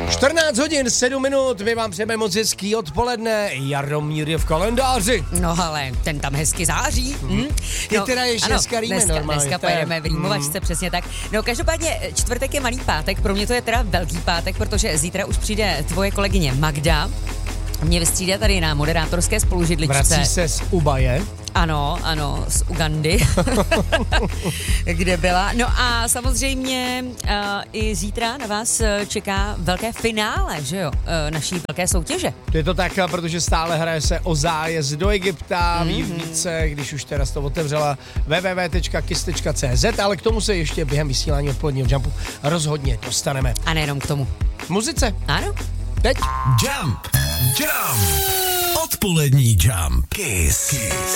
14 hodin, 7 minut, my vám přejeme moc hezký odpoledne, Jaromír je v kalendáři. No ale ten tam hezky září. Je teda ještě dneska rýme normálně. Dneska pojedeme v rýmovačce, přesně tak. No každopádně čtvrtek je malý pátek, pro mě to je teda velký pátek, protože zítra už přijde tvoje kolegyně Magda. Mě vystřídá tady na moderátorské spolužidličce. Vrací se z Ubaje. Ano, z Ugandy, kde byla. No a samozřejmě i zítra na vás čeká velké finále, že jo, naší velké soutěže. Je to tak, protože stále hraje se o zájezd do Egypta, více, když už teda to otevřela www.kiss.cz, ale k tomu se ještě během vysílání odpoledního Jumpu rozhodně dostaneme. A nejenom k tomu. Muzice. Ano. Teď. Jump. Odpolední Jump. Kiss.